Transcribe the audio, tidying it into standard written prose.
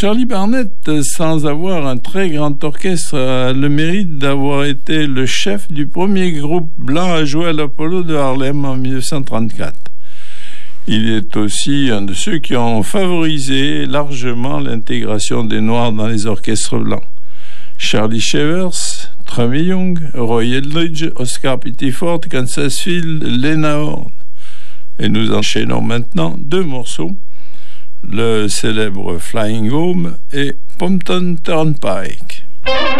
Charlie Barnet, sans avoir un très grand orchestre, a le mérite d'avoir été le chef du premier groupe blanc à jouer à l'Apollo de Harlem en 1934. Il est aussi un de ceux qui ont favorisé largement l'intégration des Noirs dans les orchestres blancs. Charlie Shavers, Trevor Young, Roy Eldridge, Oscar Pettiford, Kansas Field, Lena Horne. Et nous enchaînons maintenant 2 morceaux, le célèbre Flying Home et Pompton Turnpike.